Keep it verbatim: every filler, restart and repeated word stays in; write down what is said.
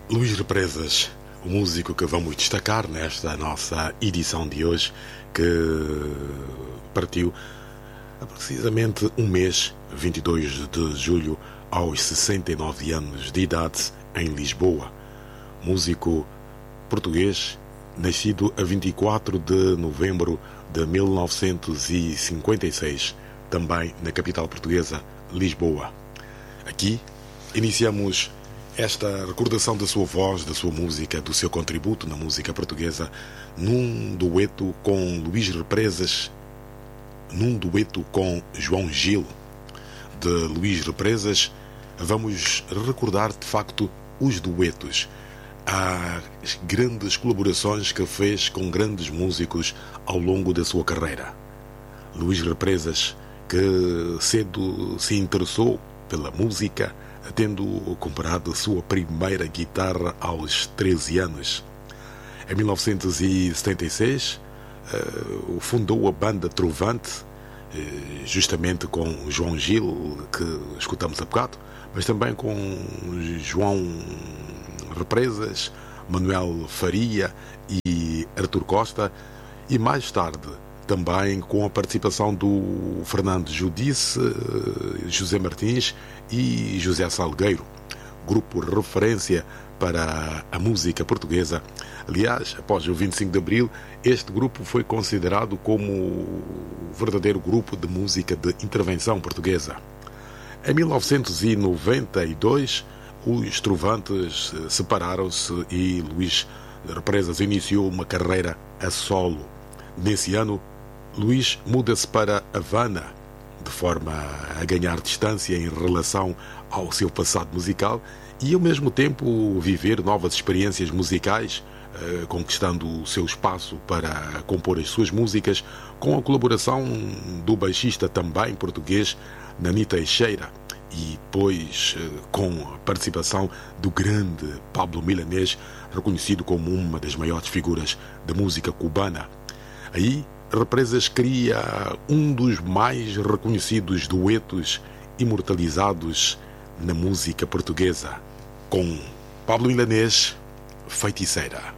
Luís Represas, o músico que vamos destacar nesta nossa edição de hoje, que partiu há precisamente um mês, vinte e dois de julho, aos sessenta e nove anos de idade, em Lisboa. Músico português, nascido a vinte e quatro de novembro de mil novecentos e cinquenta e seis, também na capital portuguesa, Lisboa. Aqui iniciamos esta recordação da sua voz, da sua música, do seu contributo na música portuguesa, num dueto com Luís Represas, num dueto com João Gil. De Luís Represas, vamos recordar de facto os duetos, as grandes colaborações que fez com grandes músicos ao longo da sua carreira. Luís Represas, que cedo se interessou pela música, tendo comprado sua primeira guitarra aos treze anos. Em mil novecentos e setenta e seis, fundou a banda Trovante, justamente com João Gil, que escutamos há bocado, mas também com João Represas, Manuel Faria e Artur Costa, e mais tarde também com a participação do Fernando Judice, José Martins e José Salgueiro, grupo referência para a música portuguesa. Aliás, após o vinte e cinco de abril, este grupo foi considerado como o verdadeiro grupo de música de intervenção portuguesa. Em mil novecentos e noventa e dois, os Trovantes separaram-se e Luís Represas iniciou uma carreira a solo. Nesse ano, Luís muda-se para Havana, de forma a ganhar distância em relação ao seu passado musical e, ao mesmo tempo, viver novas experiências musicais, conquistando o seu espaço para compor as suas músicas, com a colaboração do baixista também português Nani Teixeira, e depois com a participação do grande Pablo Milanés, reconhecido como uma das maiores figuras da música cubana. Aí, Represas cria um dos mais reconhecidos duetos imortalizados na música portuguesa, com Pablo Milanés, Feiticeira.